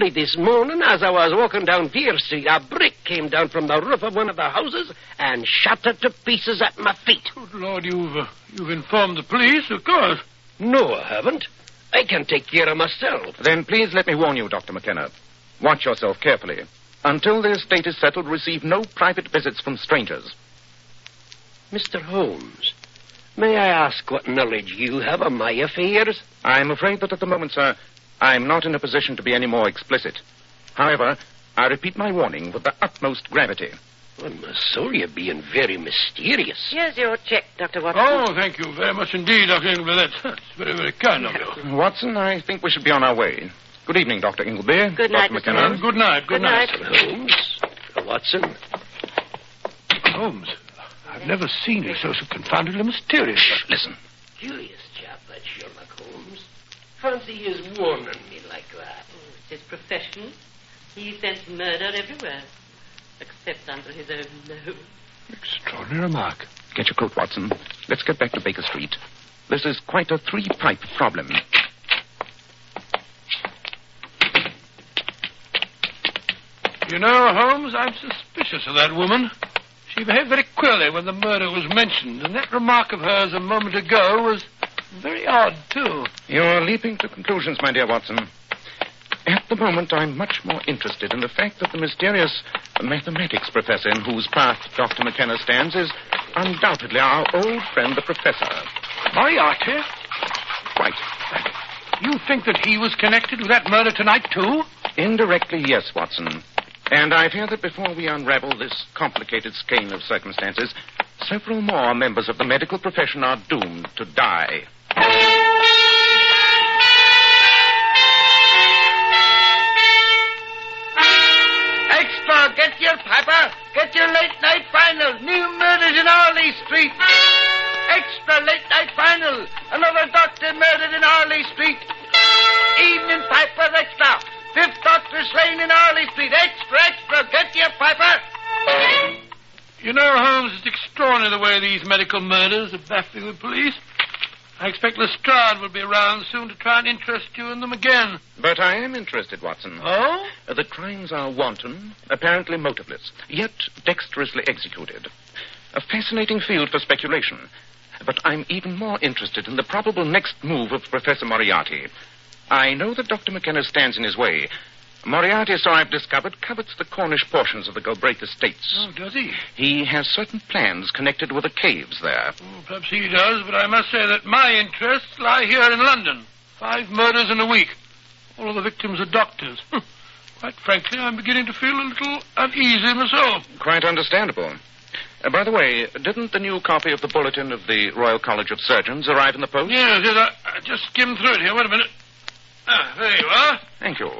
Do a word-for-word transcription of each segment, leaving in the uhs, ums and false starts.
me this morning as I was walking down Pier Street. A brick came down from the roof of one of the houses and shattered to pieces at my feet. Good Lord, you've, uh, you've informed the police, of course. No, I haven't. I can take care of myself. Then please let me warn you, Doctor McKenna. Watch yourself carefully. Until the estate is settled, receive no private visits from strangers. Mister Holmes, may I ask what knowledge you have of my affairs? I'm afraid that at the moment, sir, I'm not in a position to be any more explicit. However, I repeat my warning with the utmost gravity. On my soul, you're being very mysterious. Here's your check, Doctor Watson. Oh, thank you very much indeed, Doctor Ingleby. That's, that's very, very kind of you. Watson, I think we should be on our way. Good evening, Doctor Ingleby. Good night, Doctor Mister McKenna. Holmes. Good night, good, Good night. night. Holmes, Watson. Holmes, I've never seen you so, so confoundedly mysterious. Listen. Curious chap, that Sherlock Holmes. Fancy his warning me like that. Oh, it's his profession. He scents murder everywhere, except under his own nose. Extraordinary remark. Get your coat, Watson. Let's get back to Baker Street. This is quite a three-pipe problem. You know, Holmes, I'm suspicious of that woman. She behaved very queerly when the murder was mentioned, and that remark of hers a moment ago was very odd, too. You're leaping to conclusions, my dear Watson. At the moment, I'm much more interested in the fact that the mysterious mathematics professor in whose path Doctor McKenna stands is undoubtedly our old friend, the professor. Moriarty? Quite. You think that he was connected with that murder tonight, too? Indirectly, yes, Watson. And I fear that before we unravel this complicated skein of circumstances, several more members of the medical profession are doomed to die. Extra, get your paper. Get your late-night final. New murders in Harley Street. Extra late-night final. Another doctor murdered in Harley Street. Evening paper, extra. Fifth doctor slain in Harley Street. Extra, extra, get your paper. You know, Holmes, it's extraordinary the way these medical murders are baffling the police. I expect Lestrade will be around soon to try and interest you in them again. But I am interested, Watson. Oh? Uh, The crimes are wanton, apparently motiveless, yet dexterously executed. A fascinating field for speculation. But I'm even more interested in the probable next move of Professor Moriarty. I know that Doctor McKenna stands in his way. Moriarty, so I've discovered, covets the Cornish portions of the Galbraith estates. Oh, does he? He has certain plans connected with the caves there. Oh, perhaps he does, but I must say that my interests lie here in London. Five murders in a week. All of the victims are doctors. Quite frankly, I'm beginning to feel a little uneasy myself. Quite understandable. Uh, by the way, didn't the new copy of the Bulletin of the Royal College of Surgeons arrive in the post? Yes, yes, I, I just skimmed through it here. Wait a minute. Ah, there you are. Thank you.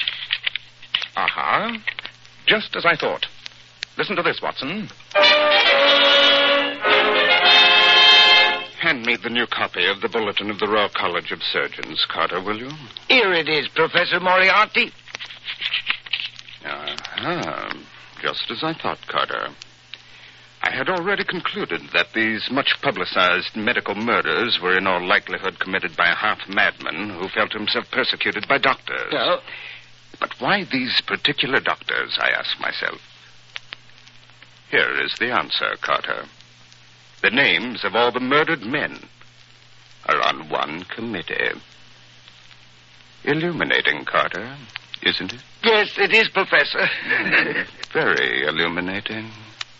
Aha. Just as I thought. Listen to this, Watson. Hand me the new copy of the Bulletin of the Royal College of Surgeons, Carter, will you? Here it is, Professor Moriarty. Ah, just as I thought, Carter. I had already concluded that these much-publicized medical murders were in all likelihood committed by a half-madman who felt himself persecuted by doctors. Oh. But why these particular doctors, I ask myself. Here is the answer, Carter. The names of all the murdered men are on one committee. Illuminating, Carter, isn't it? Yes, it is, Professor. Very illuminating.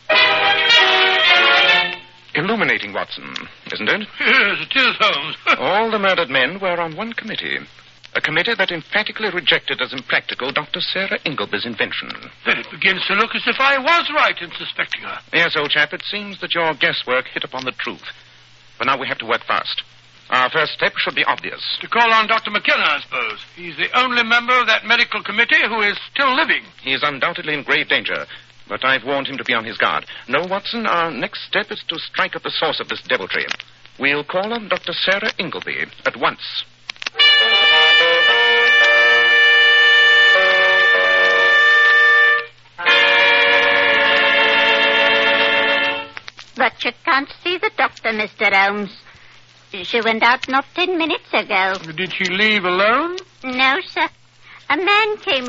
Illuminating, Watson, isn't it? Yes, it is, Holmes. All the murdered men were on one committee. A committee that emphatically rejected as impractical Doctor Sarah Ingleby's invention. Then it begins to look as if I was right in suspecting her. Yes, old chap, it seems that your guesswork hit upon the truth. But now we have to work fast. Our first step should be obvious. To call on Doctor McKenna, I suppose. He's the only member of that medical committee who is still living. He is undoubtedly in grave danger, but I've warned him to be on his guard. No, Watson, our next step is to strike at the source of this deviltry. We'll call on Doctor Sarah Ingleby at once. But you can't see the doctor, Mister Holmes. She went out not ten minutes ago. Did she leave alone? No, sir. A man came